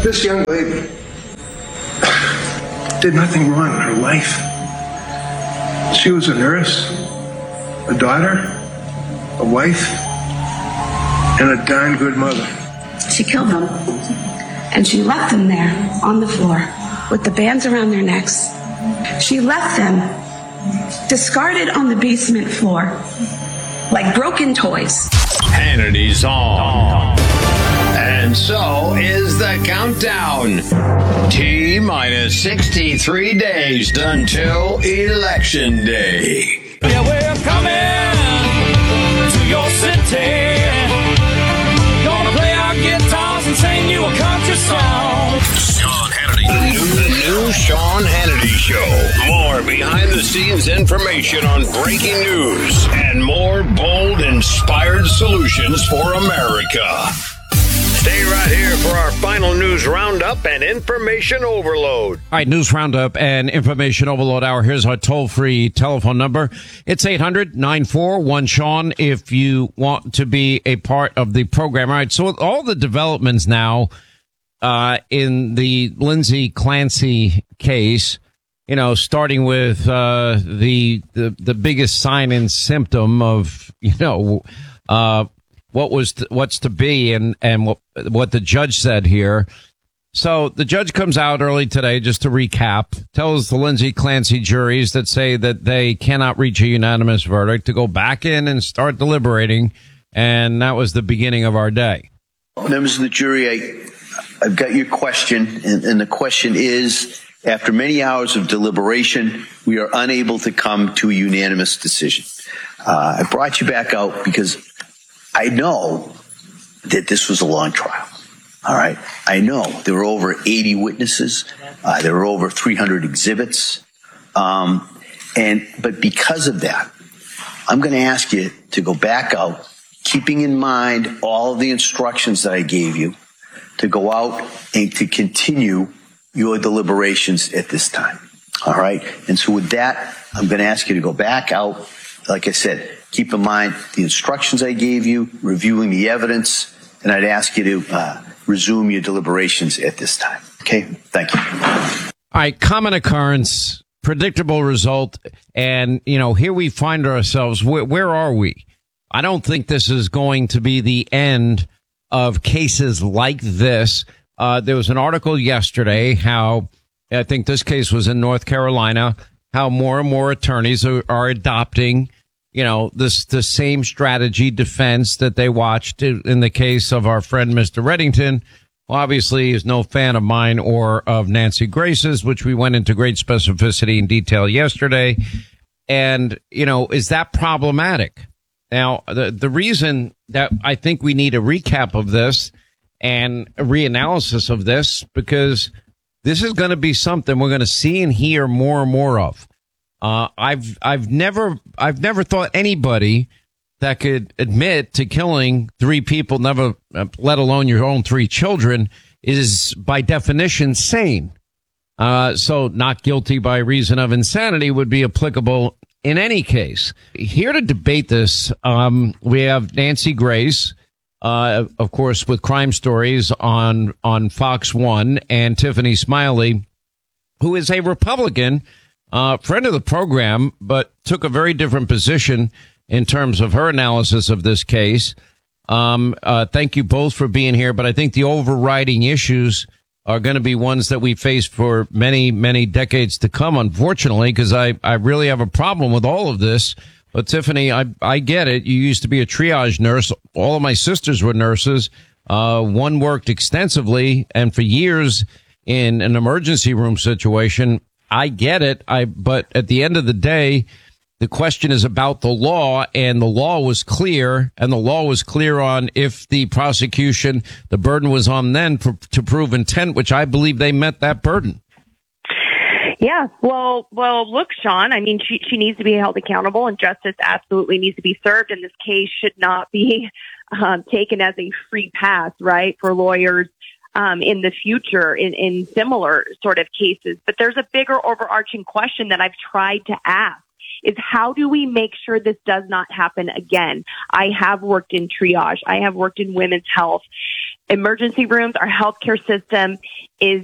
This young lady did nothing wrong in her life. She was a nurse, a daughter, a wife, and a darn good mother. She killed them, and she left them there on the floor with the bands around their necks. She left them discarded on the basement floor like broken toys. Hannity's on. And so is the countdown. T-minus 63 days until Election Day. Yeah, we're coming to your city. Gonna play our guitars and sing you a country song. Sean Hannity. The new Sean Hannity Show. More behind-the-scenes information on breaking news and more bold, inspired solutions for America. Stay right here for our final news roundup and information overload. All right, news roundup and information overload hour. Here's our toll-free telephone number. It's 800-941-SEAN if you want to be a part of the program. All right, so all the developments now in the Lindsay Clancy case, you know, starting with the biggest sign and symptom of, you know, what's to be and what the judge said here. So the judge comes out early today, just to recap, tells the Lindsay Clancy juries that say that they cannot reach a unanimous verdict to go back in and start deliberating. And that was the beginning of our day. Members of the jury, I've got your question, and the question is, after many hours of deliberation, we are unable to come to a unanimous decision. I brought you back out because I know that this was a long trial. All right. I know there were over 80 witnesses. There were over 300 exhibits. But because of that, I'm going to ask you to go back out, keeping in mind all of the instructions that I gave you, to go out and to continue your deliberations at this time. All right. And so with that, I'm going to ask you to go back out. Like I said, keep in mind the instructions I gave you, reviewing the evidence, and I'd ask you to resume your deliberations at this time. Okay? Thank you. All right, common occurrence, predictable result, and, you know, here we find ourselves. Where are we? I don't think this is going to be the end of cases like this. There was an article yesterday how, I think this case was in North Carolina, how more and more attorneys are adopting, you know, the same strategy defense that they watched in the case of our friend, Mr. Reddington, who obviously is no fan of mine or of Nancy Grace's, which we went into great specificity and detail yesterday. And, you know, is that problematic? Now, the reason that I think we need a recap of this and a reanalysis of this, because this is going to be something we're going to see and hear more and more of. I've never thought anybody that could admit to killing 3 people, never, let alone your own 3 children, is by definition sane. So not guilty by reason of insanity would be applicable in any case. Here to debate this, we have Nancy Grace, of course, with Crime Stories on Fox 1, and Tiffany Smiley, who is a Republican, friend of the program, but took a very different position in terms of her analysis of this case. Thank you both for being here, but I think the overriding issues are going to be ones that we face for many, many decades to come, unfortunately, because I really have a problem with all of this. But Tiffany, I get it. You used to be a triage nurse. All of my sisters were nurses. One worked extensively and for years in an emergency room situation. I get it. But at the end of the day, the question is about the law, and the law was clear, and the law was clear on if the prosecution, the burden was on them to prove intent, which I believe they met that burden. Yeah, well, look, Sean, I mean, she needs to be held accountable, and justice absolutely needs to be served, and this case should not be taken as a free pass, right, for lawyers in the future in similar sort of cases. But there's a bigger overarching question that I've tried to ask, is how do we make sure this does not happen again? I have worked in triage. I have worked in women's health. emergency rooms, our healthcare system is